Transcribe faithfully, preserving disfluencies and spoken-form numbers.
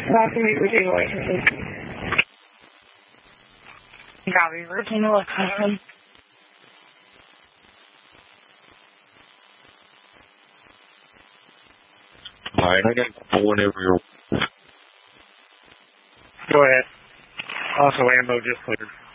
Copy, repeat voice. Copy, repeat voice. Alright, I got to go whenever you're... Go ahead. Also, ammo just cleared.